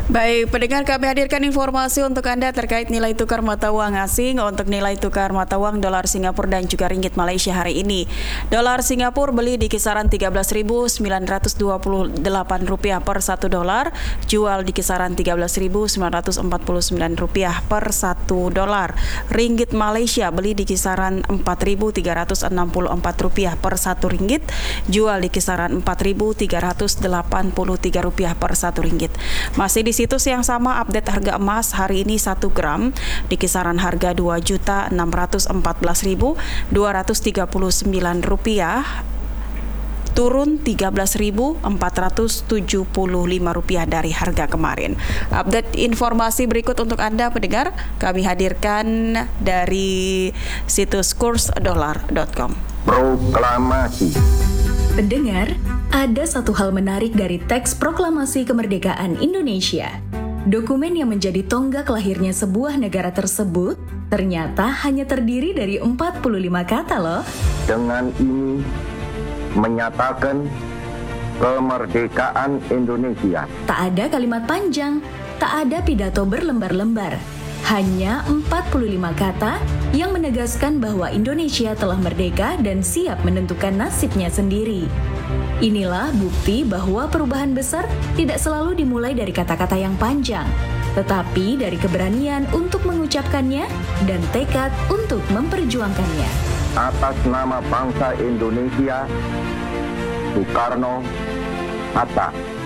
Baik, pendengar, kami hadirkan informasi untuk Anda terkait nilai tukar mata uang asing. Untuk nilai tukar mata uang dolar Singapura dan juga ringgit Malaysia hari ini. Dolar Singapura beli di kisaran Rp13.928 per 1 dolar, jual di kisaran Rp13.949 per 1 dolar. Ringgit Malaysia beli di kisaran Rp4.364 per 1 ringgit, jual di kisaran Rp4.383 per 1 ringgit. Masih di situs yang sama, update harga emas hari ini 1 gram di kisaran harga Rp2.614.239, turun Rp13.475 dari harga kemarin. Update informasi berikut untuk Anda pendengar kami hadirkan dari situs kursdolar.com. Proklamasi. Pendengar, ada satu hal menarik dari teks Proklamasi Kemerdekaan Indonesia. Dokumen yang menjadi tonggak lahirnya sebuah negara tersebut ternyata hanya terdiri dari 45 kata loh. Dengan ini menyatakan kemerdekaan Indonesia. Tak ada kalimat panjang, tak ada pidato berlembar-lembar. Hanya 45 kata yang menegaskan bahwa Indonesia telah merdeka dan siap menentukan nasibnya sendiri. Inilah bukti bahwa perubahan besar tidak selalu dimulai dari kata-kata yang panjang, tetapi dari keberanian untuk mengucapkannya dan tekad untuk memperjuangkannya. Atas nama bangsa Indonesia, Soekarno, Hatta.